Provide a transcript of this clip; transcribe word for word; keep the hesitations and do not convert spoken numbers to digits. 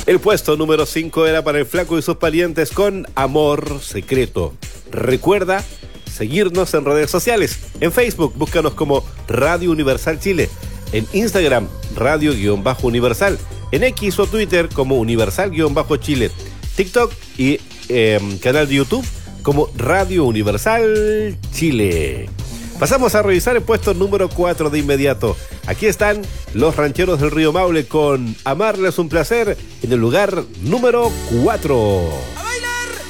El puesto número cinco era para el Flaco y sus parientes con Amor Secreto. Recuerda seguirnos en redes sociales. En Facebook, búscanos como Radio Universal Chile. En Instagram, Radio-Universal. En X o Twitter como Universal-Chile. TikTok y eh, canal de YouTube como Radio Universal Chile. Pasamos a revisar el puesto número cuatro de inmediato. Aquí están los Rancheros del Río Maule con Amarle es un placer en el lugar número cuatro.